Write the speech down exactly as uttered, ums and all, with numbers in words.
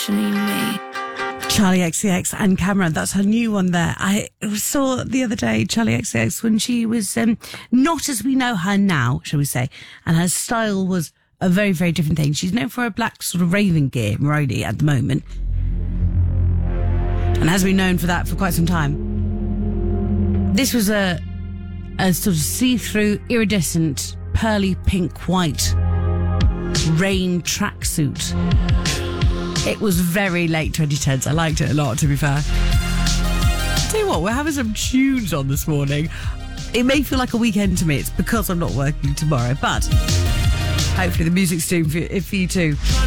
questioning me. Charlie X C X and Cameron, that's her new one there. I saw the other day Charlie X C X when she was um, not as we know her now, shall we say, and her style was a very, very different thing. She's known for her black sort of Raven gear, Maroni, at the moment, and has been known for that for quite some time. This was a, a sort of see-through, iridescent, pearly pink white rain tracksuit. It was very late twenty tens. I liked it a lot, to be fair. Tell you what, we're having some tunes on this morning. It may feel like a weekend to me. It's because I'm not working tomorrow, but hopefully the music's doing for, for you too.